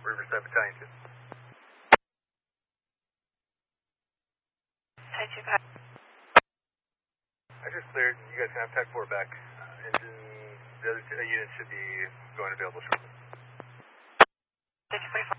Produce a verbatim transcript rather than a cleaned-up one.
Riverside Battalion two. Type two, copy. I just cleared. You guys can have Tech four back. Uh, engine, the other two units should be going available shortly. fifty-five.